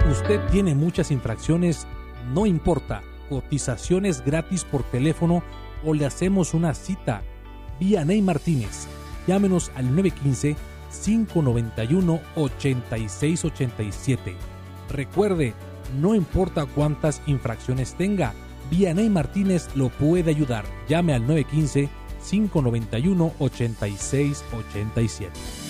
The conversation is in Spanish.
Usted tiene muchas infracciones, no importa, cotizaciones gratis por teléfono o le hacemos una cita. Vianey Martínez, llámenos al 915-591-8687. Recuerde, no importa cuántas infracciones tenga, Vianey Martínez lo puede ayudar. Llame al 915-591-8687.